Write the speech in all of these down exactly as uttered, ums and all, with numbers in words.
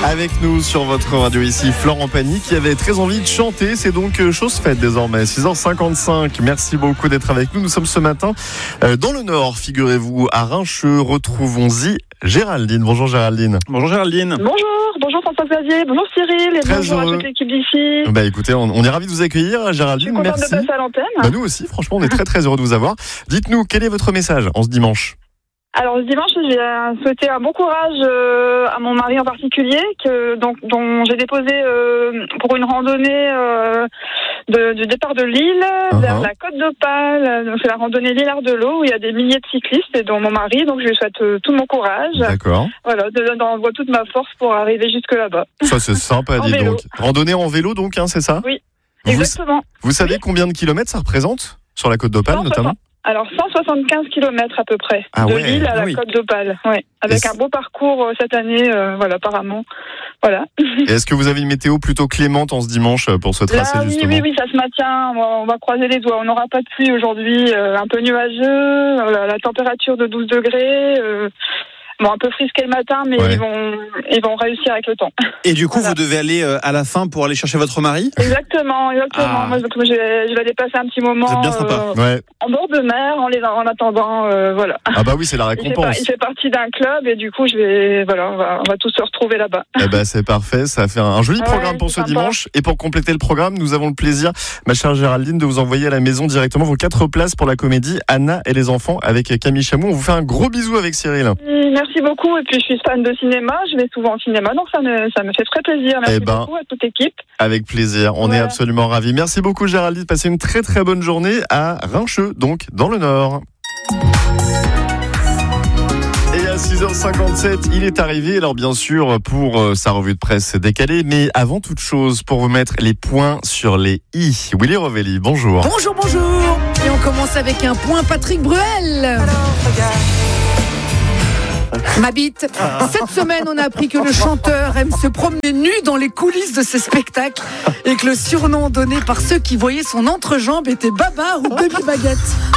avec nous sur votre radio ici, Florent Pagny qui avait très envie de chanter. C'est donc chose faite désormais, six heures cinquante-cinq. Merci beaucoup d'être avec nous. Nous sommes ce matin dans le Nord, figurez-vous, à Rincheux. Retrouvons-y Géraldine. Bonjour Géraldine. Bonjour Géraldine. Bonjour, bonjour François-Xavier, bonjour Cyril et Très bonjour heureux. à toute l'équipe d'ici. Bah écoutez, on, on est ravis de vous accueillir Géraldine. Je suis contente Merci. de passer à l'antenne. Bah nous aussi, franchement, on est très très heureux de vous avoir. Dites-nous, quel est votre message en ce dimanche ? Alors ce dimanche, je vais souhaiter un bon courage euh, à mon mari en particulier, que, donc, dont j'ai déposé euh, pour une randonnée euh, de, du départ de Lille uh-huh. vers la Côte d'Opale. Donc c'est la randonnée Lillard-de-l'Eau où il y a des milliers de cyclistes et dont mon mari. Donc je lui souhaite euh, tout mon courage. D'accord. Voilà, j'envoie toute ma force pour arriver jusque là-bas. Ça c'est sympa, dis donc. Randonnée en vélo donc, hein, c'est ça ? Oui, vous, exactement. Vous savez oui. combien de kilomètres ça représente sur la Côte d'Opale notamment ? Alors cent soixante-quinze kilomètres à peu près, ah de ouais, Lille à la oui. Côte d'Opale, ouais, avec un beau parcours euh, cette année, euh, voilà, apparemment, voilà. Et est-ce que vous avez une météo plutôt clémente en ce dimanche pour ce tracé Là, oui, justement ? Oui, oui, ça se maintient, on va, on va croiser les doigts, on n'aura pas de pluie aujourd'hui, euh, un peu nuageux, la, la température de douze degrés, euh, bon, un peu frisqué le matin, mais ouais. ils vont, ils vont réussir avec le temps. Et du coup, voilà. vous devez aller euh, à la fin pour aller chercher votre mari ? Exactement, exactement. Ah. Moi, je vais, je vais aller passer un petit moment. Vous êtes bien sympa. Euh, ouais. En bord de mer, en, les, en attendant, euh, voilà. Ah bah oui, c'est la récompense. Il fait, il fait partie d'un club et du coup, je vais, voilà, on va, on va tous se retrouver là-bas. Eh ben, c'est parfait. Ça fait un, un joli ouais, programme pour ce sympa. dimanche. Et pour compléter le programme, nous avons le plaisir, ma chère Géraldine, de vous envoyer à la maison directement vos quatre places pour la comédie Anna et les enfants avec Camille Chamou. On vous fait un gros bisou avec Cyril. Merci beaucoup. Et puis, je suis fan de cinéma. Je vais souvent au cinéma, donc ça me, ça me fait très plaisir. Merci eh ben, beaucoup à toute l'équipe. Avec plaisir. On voilà. est absolument ravis. Merci beaucoup, Géraldine. Passez une très très bonne journée à Rincheux, donc dans le Nord. Et à six heures cinquante-sept, il est arrivé, alors bien sûr, pour euh, sa revue de presse décalée, mais avant toute chose, pour vous mettre les points sur les i. Willy Rovelli, bonjour. Bonjour, bonjour. Et on commence avec un point Patrick Bruel. Alors, regarde. Ma bite. Cette semaine, on a appris que le chanteur aime se promener nu dans les coulisses de ses spectacles et que le surnom donné par ceux qui voyaient son entrejambe était Babar ou Demi-Baguette.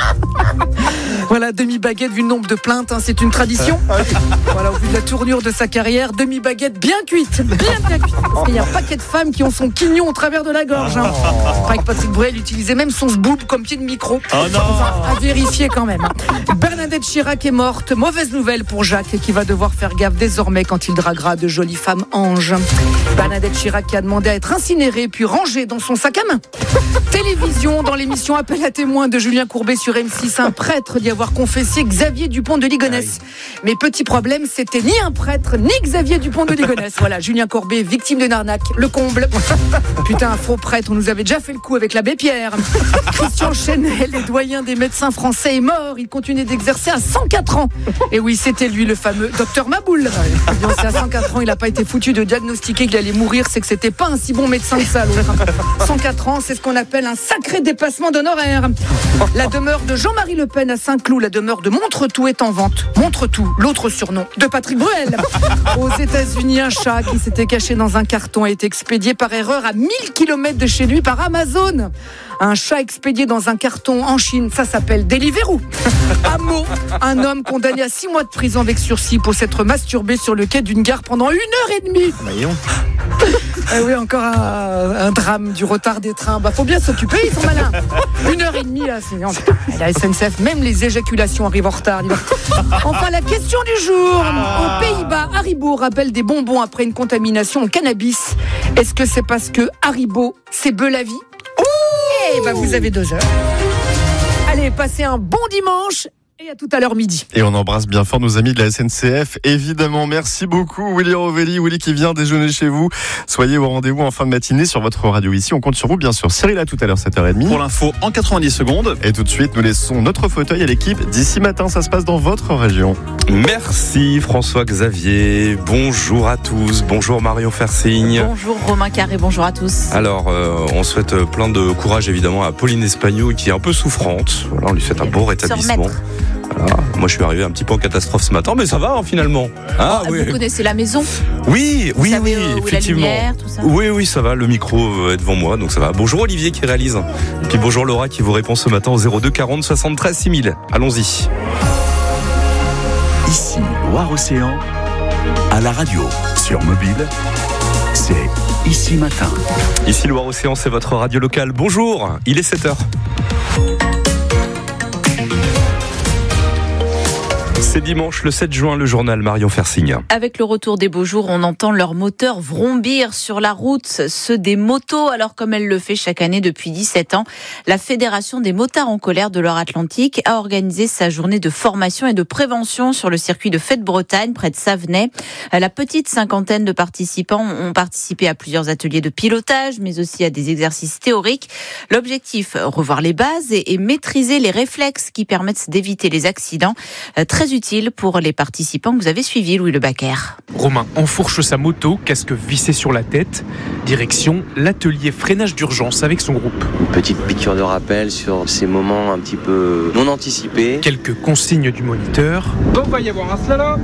Voilà, Demi-Baguette, vu le nombre de plaintes, hein, c'est une tradition. Voilà, au vu de la tournure de sa carrière, Demi-Baguette bien cuite, bien bien cuite. Parce qu'il y a un paquet de femmes qui ont son quignon au travers de la gorge. Hein. Enfin, que Patrick Bruel utilisait même son sboob comme pied de micro. Oh non. Enfin, à vérifier quand même. Bernadette Chirac est morte. Mauvaise nouvelle pour Jacques qui va devoir faire gaffe désormais quand il draguera de jolies femmes anges. Bernadette Chirac qui a demandé à être incinérée puis rangée dans son sac à main. Télévision, dans l'émission Appel à témoins de Julien Courbet sur M six, un prêtre d'y avoir confessé Xavier Dupont de Ligonnès. Mais petit problème, c'était ni un prêtre ni Xavier Dupont de Ligonnès. Voilà, Julien Courbet, victime d'une arnaque, le comble. Putain, un faux prêtre, on nous avait déjà fait le coup avec l'abbé Pierre. Christian Chenel, le doyen des médecins français, est mort. Il continuait d'exercer à cent quatre ans. Et oui, c'était lui le fameux docteur Maboul. Bon, c'est à cent quatre ans, il n'a pas été foutu de diagnostiquer qu'il allait mourir, c'est que c'était pas un si bon médecin que ça, l'autre. cent quatre ans, c'est ce qu'on appelle un sacré dépassement d'honoraires. La demeure de Jean-Marie Le Pen à Saint-Cloud, la demeure de Montretout est en vente. Montretout, l'autre surnom de Patrick Bruel. Aux États-Unis, un chat qui s'était caché dans un carton a été expédié par erreur à mille kilomètres de chez lui par Amazon. Un chat expédié dans un carton en Chine, ça s'appelle Deliveroo. À Meaux, un homme condamné à six mois de prison avec sursis pour s'être masturbé sur le quai d'une gare pendant une heure et demie. Voyons. Eh oui, encore un, un drame du retard des trains. Bah, faut bien s'occuper, ils sont malins. Une heure et demie, là, c'est... la S N C F, même les éjaculations arrivent en retard. Enfin, la question du jour. Aux Pays-Bas, Haribo rappelle des bonbons après une contamination au cannabis. Est-ce que c'est parce que Haribo, c'est beu la vie ? Eh ben, vous avez deux heures. Allez, passez un bon dimanche. Et à tout à l'heure midi. Et on embrasse bien fort nos amis de la S N C F, évidemment. Merci beaucoup Willy Rovelli, Willy qui vient déjeuner chez vous. Soyez au rendez-vous en fin de matinée sur votre radio ici. On compte sur vous, bien sûr. Cyril, à tout à l'heure, sept heures trente. Pour l'info, en quatre-vingt-dix secondes. Et tout de suite, nous laissons notre fauteuil à l'équipe d'ici matin. Ça se passe dans votre région. Merci François-Xavier. Bonjour à tous. Bonjour Marion Fersigne. Bonjour Romain Carré. Bonjour à tous. Alors, euh, on souhaite plein de courage évidemment à Pauline Espagnou qui est un peu souffrante. Voilà, on lui souhaite un bon rétablissement. Voilà. Moi, je suis arrivé un petit peu en catastrophe ce matin, mais ça va hein, finalement. Ah, ah, vous oui. connaissez la maison ? Oui, vous oui, savez, oui, euh, effectivement. La lumière, tout ça. Oui, oui, ça va. Le micro est devant moi, donc ça va. Bonjour Olivier qui réalise. Et puis bonjour Laura qui vous répond ce matin au zéro deux quarante soixante-treize six mille. Allons-y. Ici, Loire-Océan, à la radio, sur mobile, Ici Matin. Ici Loire-Océan, c'est votre radio locale. Bonjour, il est sept heures. C'est dimanche, le sept juin, le journal Marion Fersing. Avec le retour des beaux jours, on entend leurs moteurs vrombir sur la route, ceux des motos. Alors, comme elle le fait chaque année depuis dix-sept ans, la Fédération des motards en colère de Loire-Atlantique a organisé sa journée de formation et de prévention sur le circuit de Fête-Bretagne, près de Savenay. La petite cinquantaine de participants ont participé à plusieurs ateliers de pilotage, mais aussi à des exercices théoriques. L'objectif, revoir les bases et, et maîtriser les réflexes qui permettent d'éviter les accidents. Très utile pour les participants que vous avez suivis, Louis Le Baquer. Romain enfourche sa moto, casque vissé sur la tête. Direction l'atelier freinage d'urgence avec son groupe. Une petite piqûre de rappel sur ces moments un petit peu non anticipés. Quelques consignes du moniteur. Donc il va y avoir un slalom,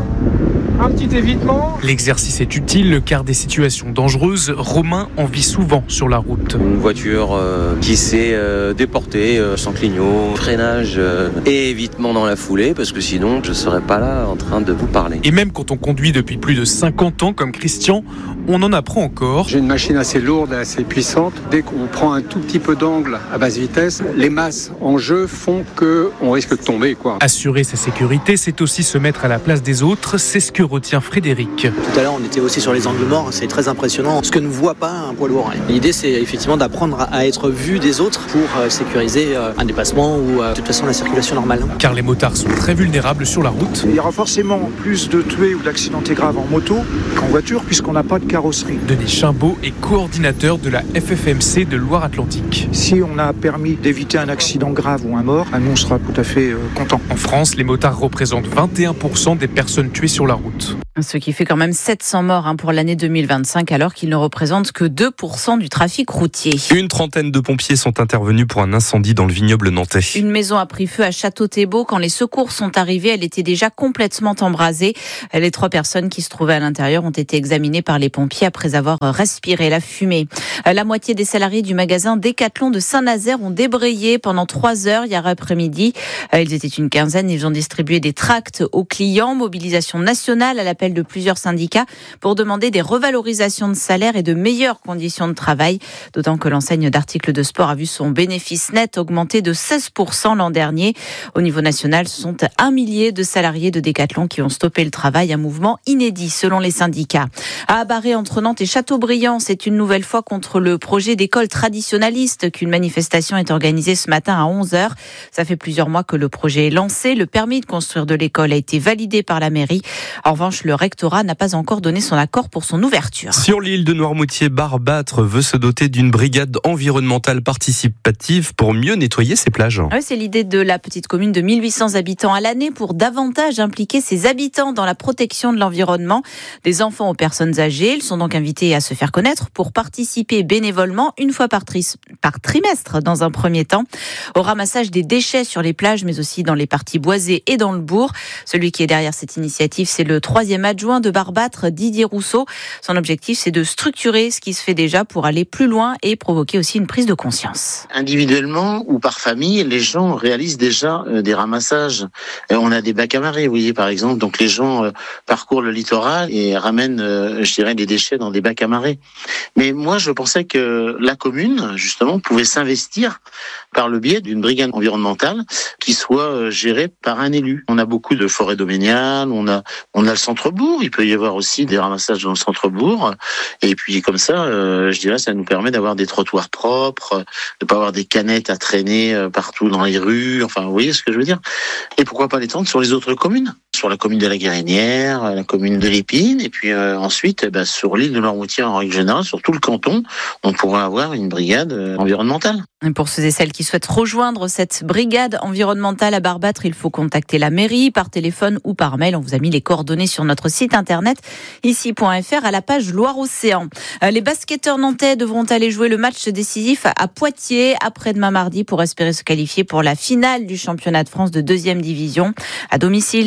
un petit évitement. L'exercice est utile car des situations dangereuses, Romain en vit souvent sur la route. Une voiture euh, qui s'est euh, déportée euh, sans clignot, freinage euh, et évitement dans la foulée, parce que sinon je ne serais pas là en train de vous parler. Et même quand on conduit depuis plus de cinquante ans comme Christian, on en apprend encore. J'ai une machine assez lourde et assez puissante. Dès qu'on prend un tout petit peu d'angle à basse vitesse, les masses en jeu font qu'on risque de tomber, quoi. Assurer sa sécurité, c'est aussi se mettre à la place des autres, c'est ce que retient Frédéric. Tout à l'heure, on était aussi sur les angles morts, c'est très impressionnant, ce que ne voit pas un poids lourd. L'idée, c'est effectivement d'apprendre à être vu des autres pour sécuriser un dépassement ou de toute façon la circulation normale. Car les motards sont très vulnérables sur la route. Il y aura forcément plus de tués ou d'accidentés graves en moto qu'en voiture puisqu'on n'a pas de carrosserie. Denis Chimbaud est coordinateur de la F F M C de Loire-Atlantique. Si on a permis d'éviter un accident grave ou un mort, nous on sera tout à fait euh, contents. En France, les motards représentent vingt et un pour cent des personnes tuées sur la route. Ce qui fait quand même sept cents morts hein, pour l'année deux mille vingt-cinq, alors qu'ils ne représentent que deux pour cent du trafic routier. Une trentaine de pompiers sont intervenus pour un incendie dans le vignoble nantais. Une maison a pris feu à Château-Thébault. Quand les secours sont arrivés, elle était déjà complètement embrasée. Les trois personnes qui se trouvaient à l'intérieur ont été examinées par les pompiers après avoir respiré la fumée. La moitié des salariés du magasin Decathlon de Saint-Nazaire ont débrayé pendant trois heures hier après-midi. Ils étaient une quinzaine. Ils ont distribué des tracts aux clients. Mobilisation nationale à l'appel de plusieurs syndicats pour demander des revalorisations de salaire et de meilleures conditions de travail. D'autant que l'enseigne d'articles de sport a vu son bénéfice net augmenter de seize pour cent l'an dernier. Au niveau national, ce sont un millier de salariés de Decathlon qui ont stoppé le travail. Un mouvement inédit selon les syndicats. À Abarré, entre Nantes et Châteaubriand, c'est une nouvelle fois contre le projet d'école traditionnaliste qu'une manifestation est organisée ce matin à onze heures. Ça fait plusieurs mois que le projet est lancé. Le permis de construire de l'école a été validé par la mairie. En revanche, le rectorat n'a pas encore donné son accord pour son ouverture. Sur l'île de Noirmoutier, Barbâtre veut se doter d'une brigade environnementale participative pour mieux nettoyer ses plages. Oui, c'est l'idée de la petite commune de mille huit cents habitants à l'année pour davantage impliquer ses habitants dans la protection de l'environnement. Des enfants aux personnes âgées, ils sont donc invités à se faire connaître pour participer bénévolement une fois par, tri- par trimestre dans un premier temps au ramassage des déchets sur les plages mais aussi dans les parties boisées et dans le bourg. Celui qui est derrière cette initiative, c'est le troisième adjoint de Barbâtre, Didier Rousseau. Son objectif, c'est de structurer ce qui se fait déjà pour aller plus loin et provoquer aussi une prise de conscience. Individuellement ou par famille, les gens réalisent déjà euh, des ramassages. Euh, on a des bacs à marée, vous voyez, par exemple. Donc les gens euh, parcourent le littoral et ramènent, euh, je dirais, des déchets dans des bacs à marée. Mais moi, je pensais que la commune, justement, pouvait s'investir par le biais d'une brigade environnementale qui soit euh, gérée par un élu. On a beaucoup de forêts domaniales, on a, on a le centre-bourg, il peut y avoir aussi des ramassages dans le centre-bourg. Et puis comme ça, euh, je dirais, ça nous permet d'avoir des trottoirs propres, de pas avoir des canettes à traîner euh, partout dans les rues. Enfin, vous voyez ce que je veux dire. Et pourquoi pas l'étendre sur les autres communes, sur la commune de la Guérinière, la commune de l'Épine, et puis euh, ensuite, eh ben, sur l'île de Noirmoutier en règle générale, sur tout le canton, on pourrait avoir une brigade euh, environnementale. Et pour ceux et celles qui souhaitent rejoindre cette brigade environnementale à Barbâtre, il faut contacter la mairie par téléphone ou par mail. On vous a mis les coordonnées sur notre site internet ici point f r à la page Loire-Océan. Les basketteurs nantais devront aller jouer le match décisif à Poitiers après-demain mardi pour espérer se qualifier pour la finale du championnat de France de deuxième division. À domicile, dans une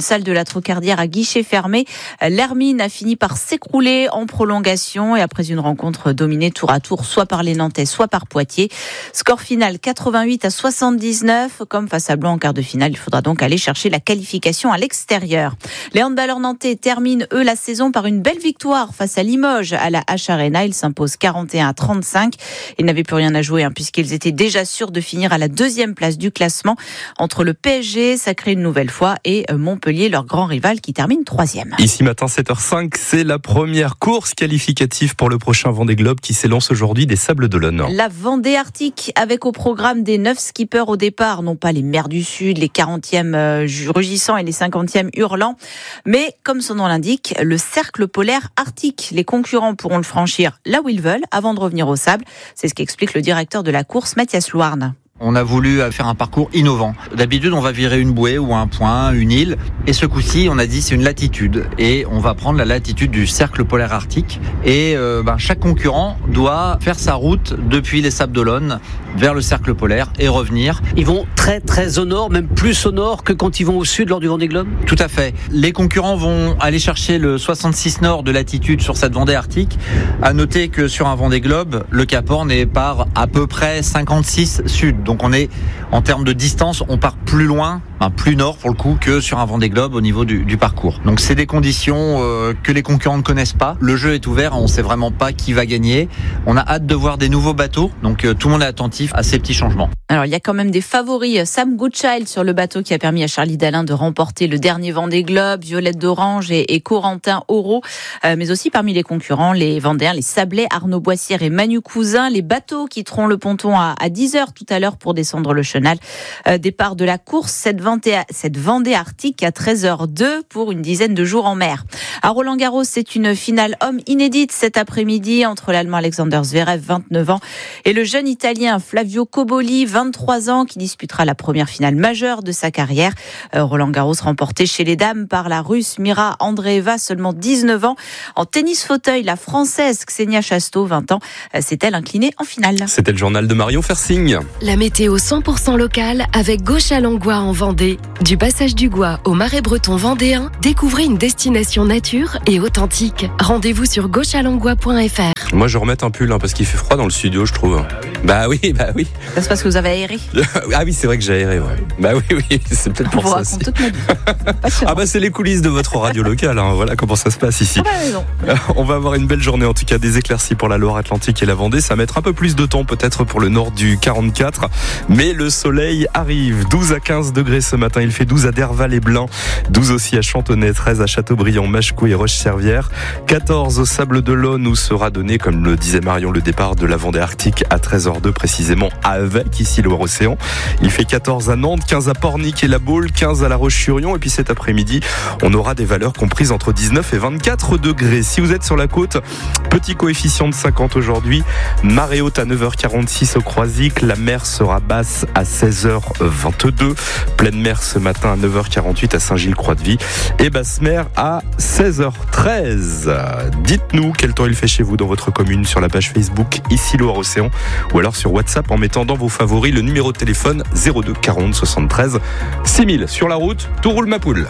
salle de la Trocardière à guichet fermé. L'Hermine a fini par s'écrouler en prolongation et après une rencontre dominée tour à tour, soit par les Nantais, soit par Poitiers. Score final quatre-vingt-huit à soixante-dix-neuf. Comme face à Blanc en quart de finale, il faudra donc aller chercher la qualification à l'extérieur. Les handballeurs nantais terminent, eux, la saison par une belle victoire face à Limoges à la H-Arena. Ils s'imposent quarante et un à trente-cinq. Ils n'avaient plus rien à jouer hein, puisqu'ils étaient déjà sûrs de finir à la deuxième place du classement. Entre le P S G, sacré une nouvelle fois, et Montpellier, leur grand rival, qui termine troisième. Ici matin, sept heures cinq, c'est la première course qualificative pour le prochain Vendée Globe qui s'élance aujourd'hui des Sables-d'Olonne. La Vendée Arctique, avec au programme des neuf skippers au départ, non pas les mers du Sud, les quarantièmes euh, rugissants et les cinquantièmes hurlants, mais comme son nom l'indique, le cercle polaire arctique. Les concurrents pourront le franchir là où ils veulent avant de revenir au sable. C'est ce qu'explique le directeur de la course, Mathias Louarn. On a voulu faire un parcours innovant. D'habitude, on va virer une bouée ou un point, une île. Et ce coup-ci, on a dit c'est une latitude. Et on va prendre la latitude du cercle polaire arctique. Et euh, ben, chaque concurrent doit faire sa route depuis les Sables-d'Olonne vers le cercle polaire et revenir. Ils vont très très au nord, même plus au nord que quand ils vont au sud lors du Vendée Globe ? Tout à fait. Les concurrents vont aller chercher le soixante-six nord de latitude sur cette Vendée arctique. À noter que sur un Vendée Globe, le Cap Horn est par à peu près cinquante-six sud. Donc on est, en termes de distance, on part plus loin, enfin plus nord pour le coup, que sur un Vendée Globe au niveau du, du parcours. Donc c'est des conditions euh, que les concurrents ne connaissent pas. Le jeu est ouvert, on ne sait vraiment pas qui va gagner. On a hâte de voir des nouveaux bateaux, donc euh, tout le monde est attentif à ces petits changements. Alors il y a quand même des favoris. Sam Goodchild sur le bateau qui a permis à Charlie Dalin de remporter le dernier Vendée Globe, Violette d'Orange et, et Corentin Auro, euh, mais aussi parmi les concurrents, les Vendéens, les Sablés, Arnaud Boissière et Manu Cousin, les bateaux quitteront le ponton à, à dix heures tout à l'heure pour descendre le chenal. Euh, départ de la course, cette Vendée, cette Vendée Arctique à treize heures deux pour une dizaine de jours en mer. À Roland-Garros, c'est une finale homme inédite cet après-midi entre l'Allemand Alexander Zverev, vingt-neuf ans, et le jeune Italien Flavio Cobolli, vingt-trois ans, qui disputera la première finale majeure de sa carrière. Euh, Roland-Garros remporté chez les dames par la Russe Mira Andreeva, seulement dix-neuf ans. En tennis fauteuil, la Française Xenia Chasteau, vingt ans, euh, s'est-elle inclinée en finale. C'était le journal de Marion Fersing. La météo cent pour cent locale avec Gauche-à-Langlois en Vendée. Du passage du Gois au Marais breton vendéen, découvrez une destination nature et authentique. Rendez-vous sur gauche à langlois point f r. Moi, je remets un pull hein, parce qu'il fait froid dans le studio, je trouve. Bah oui, bah oui. Ça se passe que vous avez aéré. Ah oui, c'est vrai que j'ai aéré, ouais. Bah oui, oui, c'est peut-être pour ça aussi. Toute ma vie. Ah bah c'est les coulisses de votre radio locale, hein. Voilà comment ça se passe ici. Ah bah, on va avoir une belle journée, en tout cas des éclaircies pour la Loire-Atlantique et la Vendée. Ça va mettre un peu plus de temps peut-être pour le nord du quarante-quatre, mais le soleil arrive. douze à quinze degrés ce matin, il fait douze à Derval et Blain, douze aussi à Chantonnay, treize à Châteaubriand, Machecou et Roche-Servière, quatorze au Sables-d'Olonne où sera donné, comme le disait Marion, le départ de la Vendée Arctique à treize heures deux précisément avec ici Loire-Océan. Il fait quatorze à Nantes, quinze à Pornic et La Baule, quinze à La Roche-sur-Yon, et puis cet après-midi on aura des valeurs comprises entre dix-neuf et vingt-quatre degrés. Si vous êtes sur la côte, petit coefficient de cinquante aujourd'hui, marée haute à neuf heures quarante-six au Croisic, la mer sera basse à seize heures vingt-deux, pleine mer ce matin à neuf heures quarante-huit à Saint-Gilles-Croix-de-Vie et basse mer à seize heures treize. Dites-nous quel temps il fait chez vous dans votre commune sur la page Facebook ici Loire-Océan ou alors sur WhatsApp en mettant dans vos favoris le numéro de téléphone zéro deux quarante soixante-treize six mille. Sur la route, tout roule ma poule.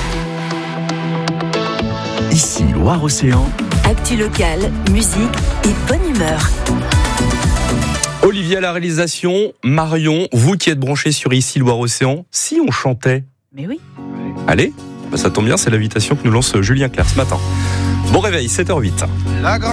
Ici Loire-Océan. Actu locale, musique et bonne humeur. Olivier à la réalisation, Marion, vous qui êtes branchés sur ici Loire-Océan, si on chantait. Mais oui. Allez, bah ça tombe bien, c'est l'invitation que nous lance Julien Clerc ce matin. Bon réveil, sept heures huit.